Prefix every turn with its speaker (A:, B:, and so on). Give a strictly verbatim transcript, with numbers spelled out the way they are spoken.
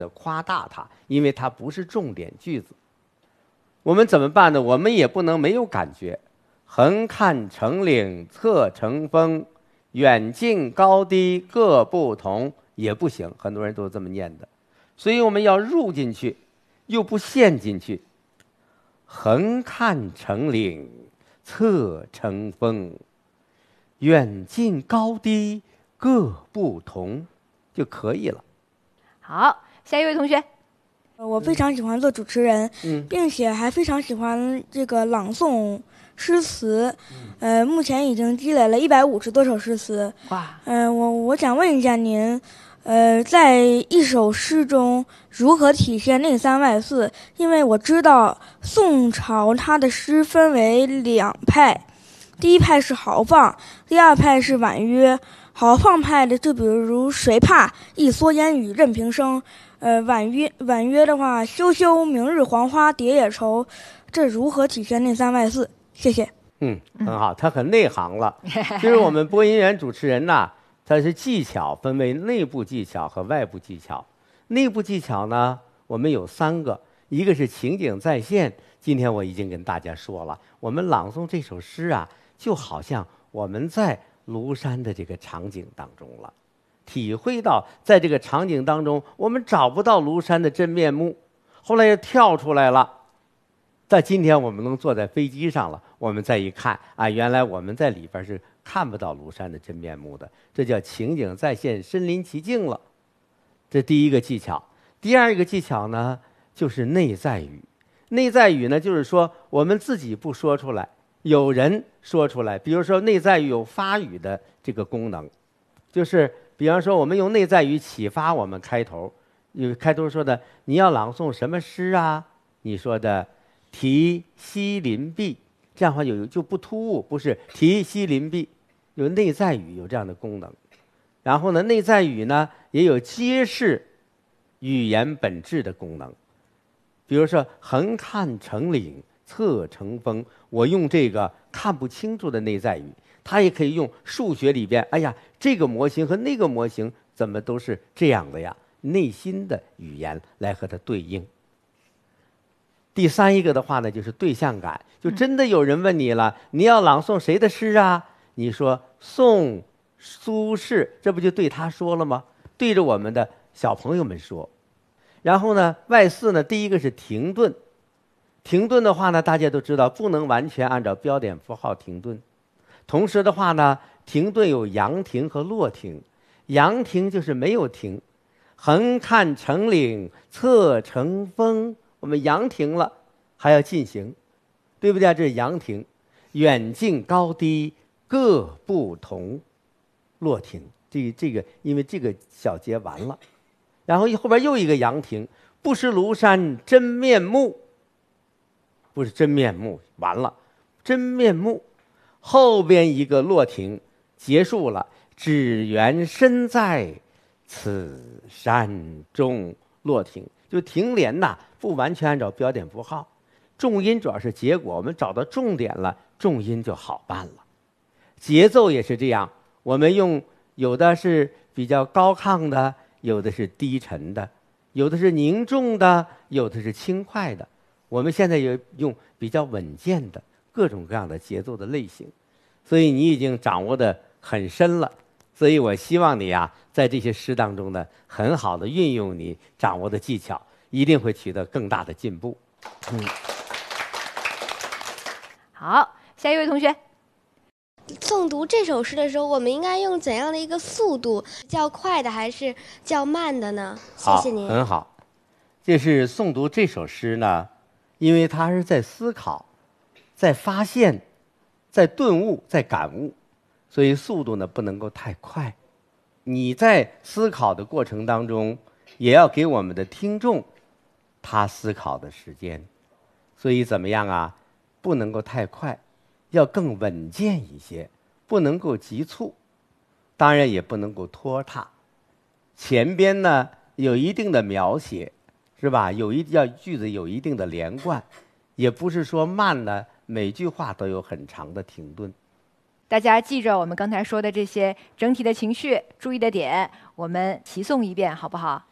A: 夸大它，因为它不是重点句子。我们怎么办呢？我们也不能没有感觉。横看成岭侧成峰，远近高低各不同，也不行，很多人都这么念的。所以我们要入进去，又不陷进去。横看成岭侧成峰，远近高低各不同，就可以了。
B: 好，下一位同学。
C: 我非常喜欢做主持人，
A: 嗯，
C: 并且还非常喜欢这个朗诵诗词，呃，目前已经积累了一百五十多首诗词。
B: 哇，
C: 嗯、呃，我我想问一下您，呃，在一首诗中如何体现内三外四？因为我知道宋朝它的诗分为两派，第一派是豪放，第二派是婉约。豪放派的就比如谁怕一蓑烟雨任平生，呃，婉约婉约的话，羞羞明日黄花蝶也愁，这如何体现内三外四？谢谢。
A: 嗯，很好，他很内行了。就是我们播音员主持人呐，他是技巧分为内部技巧和外部技巧。内部技巧呢，我们有三个，一个是情景再现。今天我已经跟大家说了，我们朗诵这首诗啊，就好像我们在庐山的这个场景当中了，体会到在这个场景当中，我们找不到庐山的真面目，后来又跳出来了。在今天我们能坐在飞机上了，我们再一看啊，原来我们在里边是看不到庐山的真面目的，这叫情景再现，身临其境了。这第一个技巧。第二个技巧呢，就是内在语。内在语呢，就是说我们自己不说出来，有人说出来。比如说内在语有发语的这个功能，就是比方说我们用内在语启发我们开头，有开头说的你要朗诵什么诗啊？你说的题西林壁，这样的话有就不突兀，不是题西林壁，有内在语有这样的功能。然后呢，内在语呢也有揭示语言本质的功能。比如说横看成岭侧成峰，我用这个看不清楚的内在语，它也可以用数学里边，哎呀，这个模型和那个模型怎么都是这样的呀？内心的语言来和它对应。第三一个的话呢，就是对象感，就真的有人问你了，你要朗诵谁的诗啊？你说宋苏轼，这不就对他说了吗？对着我们的小朋友们说。然后呢，外四呢，第一个是停顿。停顿的话呢，大家都知道不能完全按照标点符号停顿。同时的话呢，停顿有扬停和落停。扬停就是没有停，横看成岭侧成峰，我们扬停了，还要进行，对不对？这是扬停。远近高低各不同，落停。这这个因为这个小节完了，然后后边又一个扬停，不识庐山真面目，不是真面目，完了，真面目，后边一个落停，结束了。只缘身在此山中，落停，就停连呐，不完全按照标点符号。重音主要是结果，我们找到重点了，重音就好办了。节奏也是这样，我们用有的是比较高亢的，有的是低沉的，有的是凝重的，有的是轻快的。我们现在也用比较稳健的各种各样的节奏的类型，所以你已经掌握得很深了。所以我希望你啊，在这些诗当中呢，很好的运用你掌握的技巧，一定会取得更大的进步。嗯，
B: 好，下一位同学。
D: 诵读这首诗的时候，我们应该用怎样的一个速度？较快的还是较慢的呢？谢谢您。
A: 很好。这是诵读这首诗呢，因为它是在思考，在发现，在顿悟，在感悟，所以速度呢不能够太快。你在思考的过程当中，也要给我们的听众他思考的时间。所以怎么样啊？不能够太快，要更稳健一些，不能够急促，当然也不能够拖沓。前边呢有一定的描写，是吧？有一要句子有一定的连贯，也不是说慢呢，每句话都有很长的停顿。
B: 大家记着我们刚才说的这些整体的情绪，注意的点，我们齐诵一遍，好不好？